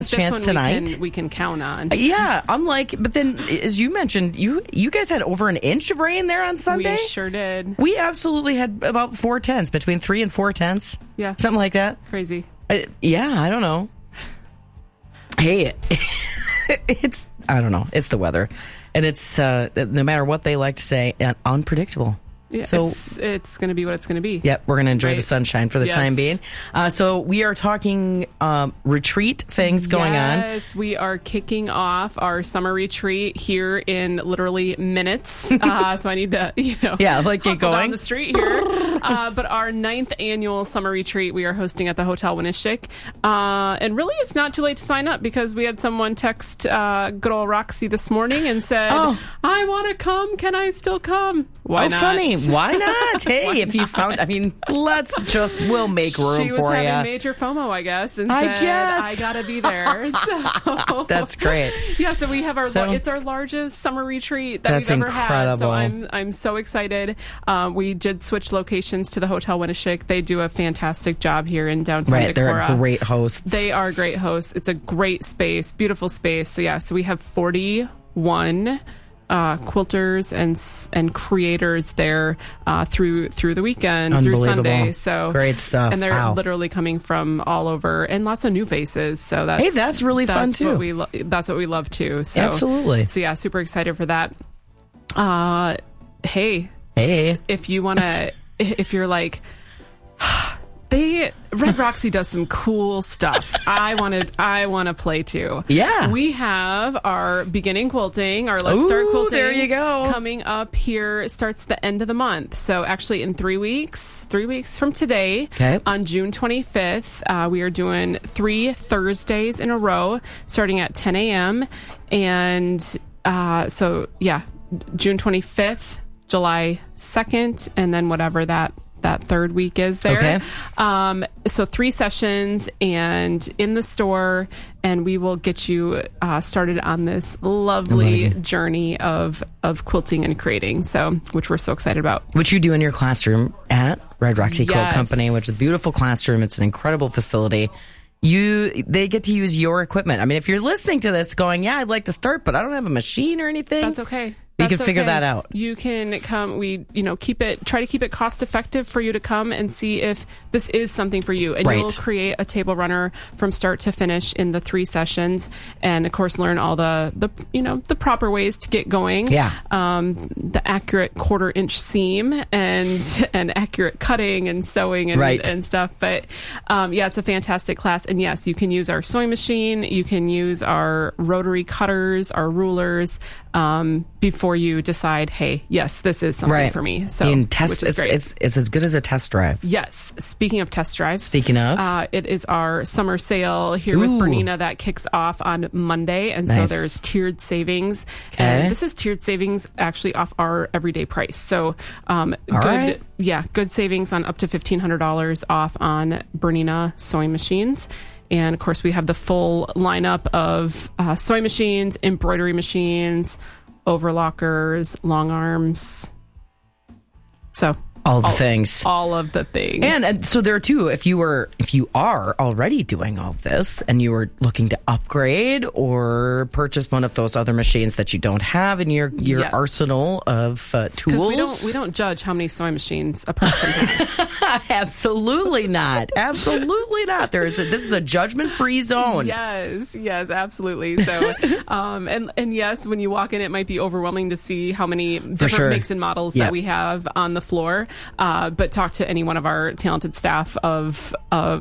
chance tonight. We can count on. Yeah, I'm like, but then as you mentioned, you guys had over an inch of rain there on Sunday. We sure did. We absolutely had about 4/10, between 3 and 4/10. Yeah, something like that. Crazy. I don't know. Hey, I don't know. It's the weather, and it's no matter what they like to say, unpredictable. Yeah, so it's going to be what it's going to be. Yep, we're going to enjoy the sunshine for the time being. So we are talking retreat things going on. Yes, we are kicking off our summer retreat here in literally minutes. So I need to, get going down the street here. But our 9th annual summer retreat we are hosting at the Hotel Winishik. And really, it's not too late to sign up because we had someone text good old Roxy this morning and said, "I want to come. Can I still come?" Why not? Funny. Why not? Hey, if you found, we'll make room for you. She was having major FOMO, I guess, and said, I gotta be there. So, that's great. Yeah, so we have it's our largest summer retreat that we've ever had. So I'm so excited. We did switch locations to the Hotel Winishik. They do a fantastic job here in downtown Decorah. They're great hosts. They are great hosts. It's a great space, beautiful space. So we have 41 quilters and creators there through the weekend, through Sunday. So great stuff. And they're literally coming from all over, and lots of new faces. So that's really fun too. That's what we love too. So absolutely. So yeah, super excited for that. Hey, if you want to, if you're like, Red Roxy does some cool stuff. I want to play too. Yeah. We have our beginning quilting, our Let's Start Quilting. There you go. Coming up here. Starts the end of the month. So actually in 3 weeks from today, on June 25th, we are doing 3 Thursdays in a row starting at 10 a.m. And June 25th, July 2nd, and then whatever that third week is there. So 3 sessions and in the store, and we will get you started on this lovely journey of quilting and creating, which we're so excited about. Which you do in your classroom at Red Roxy Quilt Company, which is a beautiful classroom. It's an incredible facility. They get to use your equipment. I mean, if you're listening to this going, I'd like to start, but I don't have a machine or anything. That's okay. You can figure that out. You can come. We, try to keep it cost effective for you to come and see if this is something for you. And you'll create a table runner from start to finish in the 3 sessions, and of course learn all the proper ways to get going. Yeah. The accurate 1/4 inch seam and accurate cutting and sewing and stuff. But it's a fantastic class. And yes, you can use our sewing machine. You can use our rotary cutters, our rulers. Before you decide, hey, yes, this is something for me. So, which is great. It's as good as a test drive. Yes. Speaking of test drives. It is our summer sale here with Bernina that kicks off on Monday. And so there's tiered savings. And this is tiered savings actually off our everyday price. So good savings on up to $1,500 off on Bernina sewing machines. And, of course, we have the full lineup of sewing machines, embroidery machines, overlockers, long arms. So all the things. All of the things. And so there are two. If you are already doing all of this and you are looking to upgrade or purchase one of those other machines that you don't have in your arsenal of tools. We don't judge how many sewing machines a person has. Absolutely not. Absolutely not. This is a judgment-free zone. Yes, absolutely. So, and yes, when you walk in, it might be overwhelming to see how many different makes and models that we have on the floor. But talk to any one of our talented staff of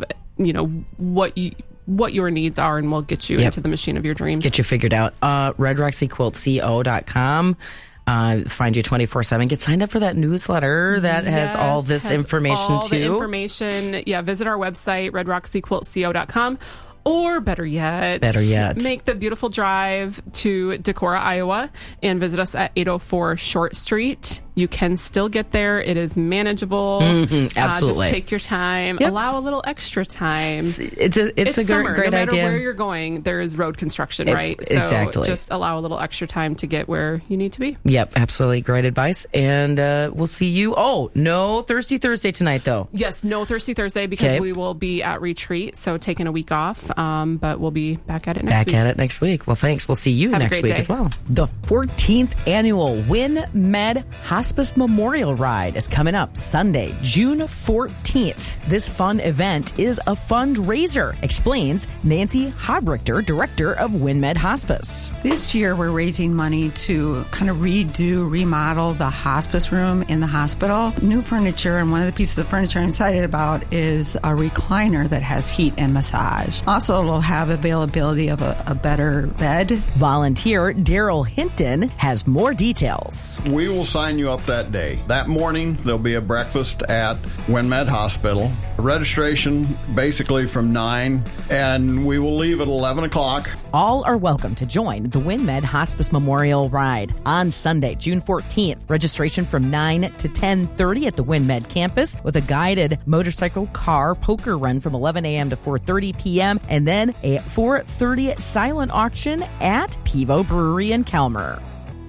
what your needs are, and we'll get you into the machine of your dreams. Get you figured out. RedRoxyQuiltCO.com. Find you 24/7. Get signed up for that newsletter that has all this information too. The information. Yeah, visit our website, RedRoxyQuiltCO.com. Or better yet, make the beautiful drive to Decorah, Iowa, and visit us at 804 Short Street. you can still get there. It is manageable. Absolutely. Just take your time. Yep. Allow a little extra time. It's a summer. great idea. No matter where you're going, there is road construction, right? So exactly. Just allow a little extra time to get where you need to be. Yep, absolutely. Great advice. And we'll see you. Oh, no Thirsty Thursday tonight, though. Yes, no Thirsty Thursday because we will be at retreat, so taking a week off. But we'll be back at it next week. Back at it next week. Well, thanks. We'll see you next week as well. The 14th annual WinMed Hospice Memorial Ride is coming up Sunday, June 14th. This fun event is a fundraiser, explains Nancy Hobrichter, director of WinMed Hospice. This year, we're raising money to kind of remodel the hospice room in the hospital. New furniture, and one of the pieces of furniture I'm excited about is a recliner that has heat and massage. Also, it'll have availability of a better bed. Volunteer Daryl Hinton has more details. We will sign you up that day. That morning, there'll be a breakfast at WinMed Hospital. Registration basically from 9, and we will leave at 11 o'clock. All are welcome to join the WinMed Hospice Memorial Ride on Sunday, June 14th. Registration from 9 to 10:30 at the WinMed campus with a guided motorcycle car poker run from 11 a.m. to 4:30 p.m. and then a 4:30 silent auction at Pivo Brewery in Kelmer.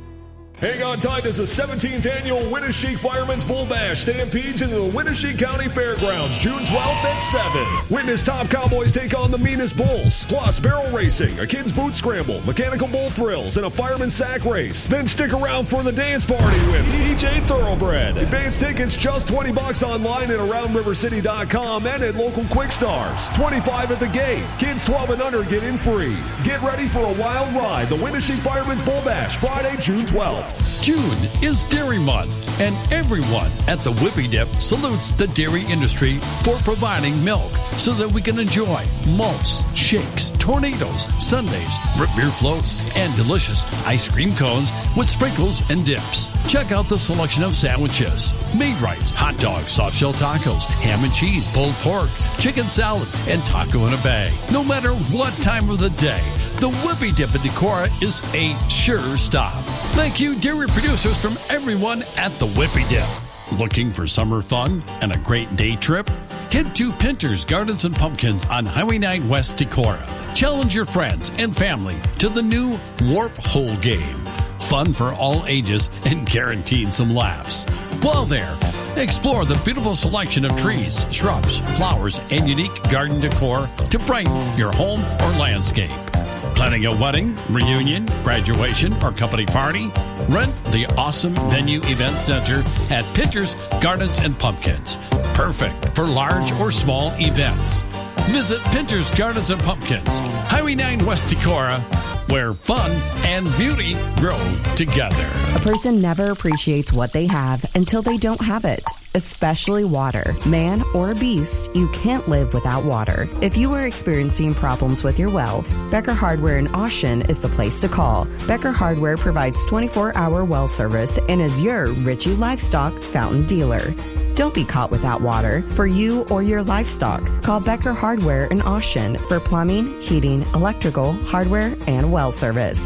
Hang on tight as the 17th annual Winneshiek Fireman's Bull Bash stampedes into the Winneshiek County Fairgrounds, June 12th at 7. Witness top cowboys take on the meanest bulls, plus barrel racing, a kid's boot scramble, mechanical bull thrills, and a fireman's sack race. Then stick around for the dance party with EJ Thoroughbred. Advance tickets just $20 online at AroundRiverCity.com and at local Quick Stars. $25 at the gate. Kids 12 and under get in free. Get ready for a wild ride. The Winneshiek Fireman's Bull Bash, Friday, June 12th. June is Dairy Month, and everyone at the Whippy Dip salutes the dairy industry for providing milk so that we can enjoy malts, shakes, tornadoes, sundaes, root beer floats, and delicious ice cream cones with sprinkles and dips. Check out the selection of sandwiches, Maid-Rites, hot dogs, soft shell tacos, ham and cheese, pulled pork, chicken salad, and taco in a bag. No matter what time of the day, the Whippy Dip in Decorah is a sure stop. Thank you, dairy producers, from everyone at the Whippy Dip. Looking for summer fun and a great day trip? Head to Pinter's Gardens and Pumpkins on Highway 9 West Decorah. Challenge your friends and family to the new Warp Hole game. Fun for all ages and guaranteed some laughs. While there, explore the beautiful selection of trees, shrubs, flowers, and unique garden decor to brighten your home or landscape. Planning a wedding, reunion, graduation, or company party? Rent the awesome Venue Event Center at Pinter's Gardens and Pumpkins. Perfect for large or small events. Visit Pinter's Gardens and Pumpkins, Highway 9 West Decorah, where fun and beauty grow together. A person never appreciates what they have until they don't have it, especially water. Man or beast, you can't live without water. If you are experiencing problems with your well, Becker Hardware in Austin is the place to call. Becker Hardware provides 24-hour well service and is your Ritchie Livestock fountain dealer. Don't be caught without water for you or your livestock. Call Becker Hardware in Austin for plumbing, heating, electrical, hardware, and well service.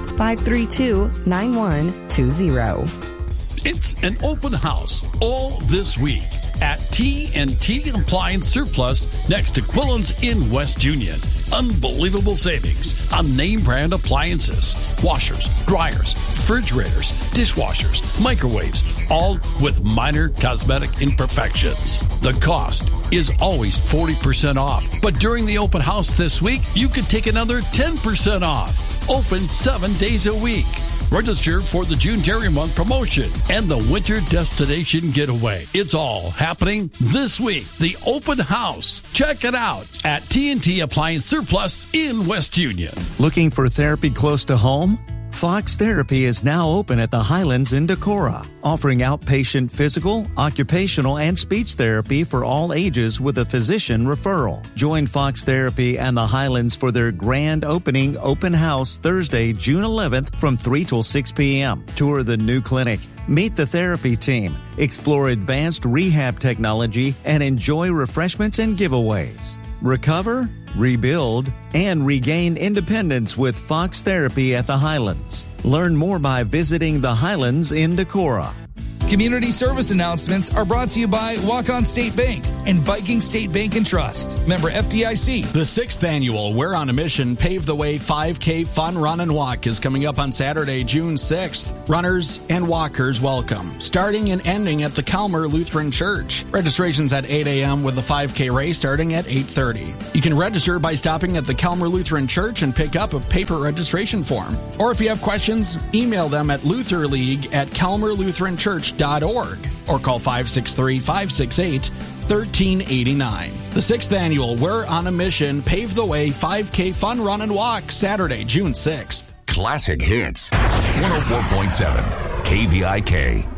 532-9120. It's an open house all this week at T&T Appliance Surplus next to Quillen's in West Union. Unbelievable savings on name brand appliances, washers, dryers, refrigerators, dishwashers, microwaves, all with minor cosmetic imperfections. The cost is always 40% off, but during the open house this week, you could take another 10% off. Open 7 days a week. Register for the June Dairy Month promotion and the Winter Destination Getaway. It's all happening this week. The open house. Check it out at T&T Appliance Surplus in West Union. Looking for therapy close to home? Fox Therapy is now open at the Highlands in Decorah, offering outpatient physical, occupational, and speech therapy for all ages with a physician referral. Join Fox Therapy and the Highlands for their grand opening open house Thursday, June 11th from 3 till 6 p.m. Tour the new clinic, meet the therapy team, explore advanced rehab technology, and enjoy refreshments and giveaways. Recover, rebuild, and regain independence with Fox Therapy at the Highlands. Learn more by visiting the Highlands in Decorah. Community service announcements are brought to you by Walk-On State Bank and Viking State Bank and Trust. Member FDIC. The 6th annual We're on a Mission Pave the Way 5K Fun Run and Walk is coming up on Saturday, June 6th. Runners and walkers welcome, starting and ending at the Calmer Lutheran Church. Registration's at 8 a.m. with the 5K race starting at 8:30. You can register by stopping at the Calmer Lutheran Church and pick up a paper registration form. Or if you have questions, email them at lutherleague@calmerlutheranchurch.org or call 563-568-1389. The 6th annual We're on a Mission Pave the Way 5K Fun Run and Walk, Saturday, June 6th. Classic Hits, 104.7 KVIK.